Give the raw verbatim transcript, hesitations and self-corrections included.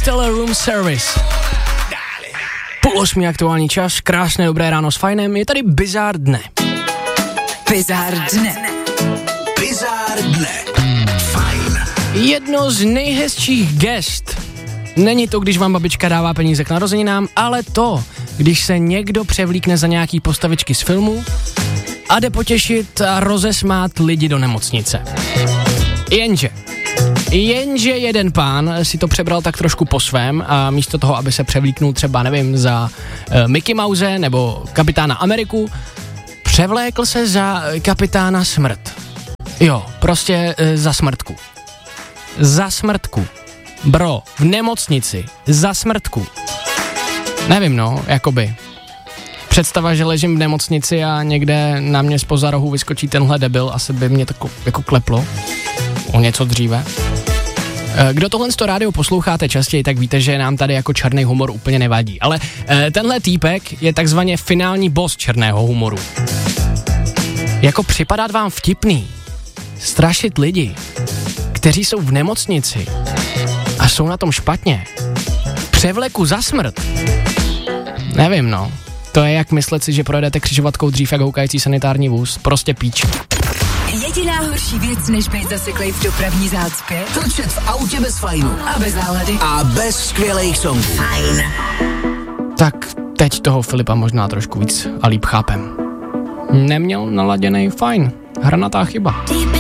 Stellar Room Service. Půl osmý aktuální čas, krásné dobré ráno s Fajnem, je tady Bizár dne. Bizár dne. Bizár dne. Fajn. Jedno z nejhezčích gest. Není to, když vám babička dává peníze k narozeninám, ale to, když se někdo převlíkne za nějaký postavičky z filmu a jde potěšit a rozesmát lidi do nemocnice. Jenže, jenže jeden pán si to přebral tak trošku po svém a místo toho, aby se převlíknul třeba, nevím, za uh, Mickey Mouse nebo kapitána Ameriku, převlékl se za kapitána Smrt. Jo, prostě uh, za smrtku. Za smrtku. Bro, v nemocnici. Za smrtku. Nevím, no, jakoby. Představa, že ležím v nemocnici a někde na mě zpoza rohu vyskočí tenhle debil, asi by mě to jako kleplo. O něco dříve. Kdo tohle to rádio posloucháte častěji, tak víte, že nám tady jako černý humor úplně nevadí. Ale tenhle týpek je takzvaně finální boss černého humoru. Jako připadat vám vtipný strašit lidi, kteří jsou v nemocnici a jsou na tom špatně. V převleku za smrt. Nevím, no. To je jak myslet si, že projedete křižovatkou dřív jak houkající sanitární vůz. Prostě píč. Jediná horší věc, než být zaseklej v dopravní zácpě. Trčet v autě bez fajnu. A bez nálady. A bez skvělých songů. Fajn. Tak teď toho Filipa možná trošku víc a líp chápem. Neměl naladěnej Fajn. Hranatá chyba.